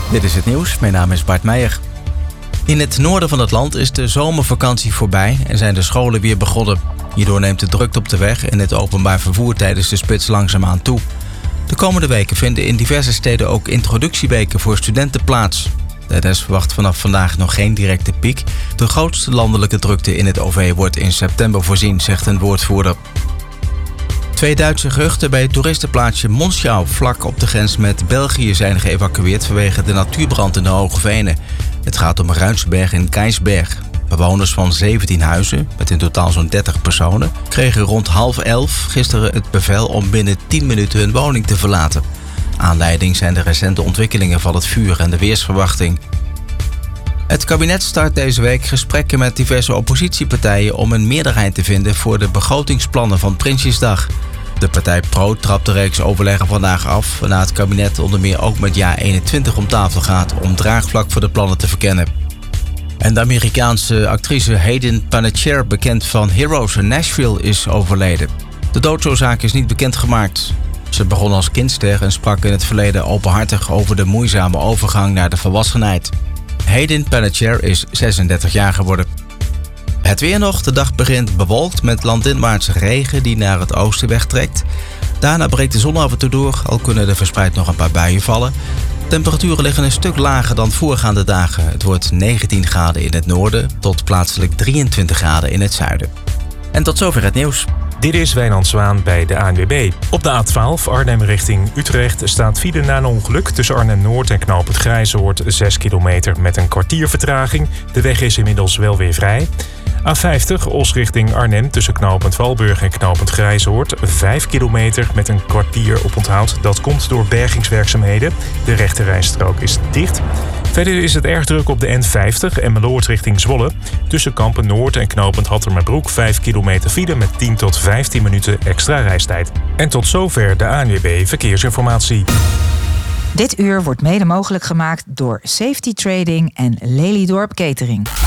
Dit is het nieuws, mijn naam is Bart Meijer. In het noorden van het land is de zomervakantie voorbij en zijn de scholen weer begonnen. Hierdoor neemt de drukte op de weg en het openbaar vervoer tijdens de spits langzaamaan toe. De komende weken vinden in diverse steden ook introductieweken voor studenten plaats. De NS verwacht vanaf vandaag nog geen directe piek. De grootste landelijke drukte in het OV wordt in september voorzien, zegt een woordvoerder. 2 Duitse gehuchten bij het toeristenplaatsje Monschau vlak op de grens met België zijn geëvacueerd vanwege de natuurbrand in de Hoge Venen. Het gaat om Ruinsberg en Keisberg. Bewoners van 17 huizen, met in totaal zo'n 30 personen, kregen rond 10:30 gisteren het bevel om binnen 10 minuten hun woning te verlaten. Aanleiding zijn de recente ontwikkelingen van het vuur en de weersverwachting. Het kabinet start deze week gesprekken met diverse oppositiepartijen om een meerderheid te vinden voor de begrotingsplannen van Prinsjesdag. De partij Pro trapt de reeks overleggen vandaag af, waarna het kabinet onder meer ook met JA21 om tafel gaat om draagvlak voor de plannen te verkennen. En de Amerikaanse actrice Hayden Panettiere, bekend van Heroes in Nashville, is overleden. De doodsoorzaak is niet bekendgemaakt. Ze begon als kindster en sprak in het verleden openhartig over de moeizame overgang naar de volwassenheid. Hayden Panettiere is 36 jaar geworden. Het weer nog. De dag begint bewolkt met landinwaartse regen die naar het oosten wegtrekt. Daarna breekt de zon af en toe door, al kunnen er verspreid nog een paar buien vallen. Temperaturen liggen een stuk lager dan voorgaande dagen. Het wordt 19 graden in het noorden tot plaatselijk 23 graden in het zuiden. En tot zover het nieuws. Dit is Wijnand Zwaan bij de ANWB. Op de A12 Arnhem richting Utrecht staat file na een ongeluk. Tussen Arnhem-Noord en Knooppunt Grijzoord 6 kilometer met een kwartier vertraging. De weg is inmiddels wel weer vrij. A50 Os richting Arnhem tussen Knooppunt Valburg en Knooppunt Grijzoord 5 kilometer met een kwartier op onthoud. Dat komt door bergingswerkzaamheden. De rechterrijstrook is dicht. Verder is het erg druk op de N50 Emmeloord richting Zwolle. Tussen Kampen Noord en Knooppunt Hattermerbroek 5 kilometer file met 10 tot 15 minuten extra reistijd. En tot zover de ANWB Verkeersinformatie. Dit uur wordt mede mogelijk gemaakt door Safety Trading en Lelydorp Catering.